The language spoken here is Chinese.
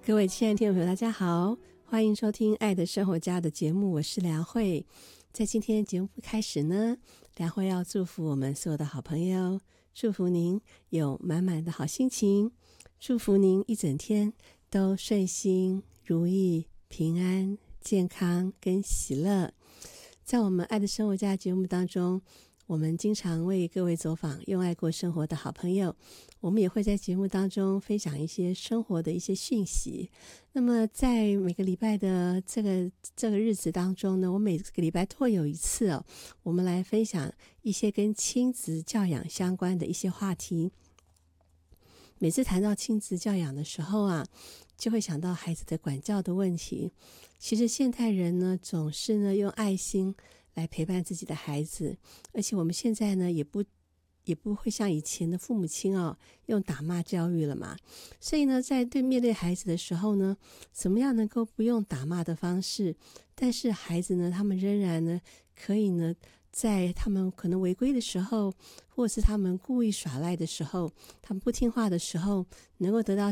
各位亲爱的听众朋友大家好，欢迎收听爱的生活家的节目，我是梁慧。在今天节目开始呢，梁慧要祝福我们所有的好朋友，祝福您有满满的好心情，祝福您一整天都顺心如意平安健康跟喜乐。在我们爱的生活家节目当中，我们经常为各位走访用爱过生活的好朋友，我们也会在节目当中分享一些生活的一些讯息。那么在每个礼拜的这个日子当中呢，我每个礼拜都会有一次我们来分享一些跟亲子教养相关的一些话题。每次谈到亲子教养的时候就会想到孩子的管教的问题。其实现代人呢，总是呢用爱心来陪伴自己的孩子，而且我们现在呢也不会像以前的父母亲用打骂教育了嘛。所以呢，在面对孩子的时候呢，怎么样能够不用打骂的方式，但是孩子呢，他们仍然呢可以呢，在他们可能违规的时候，或是他们故意耍赖的时候，他们不听话的时候，能够得到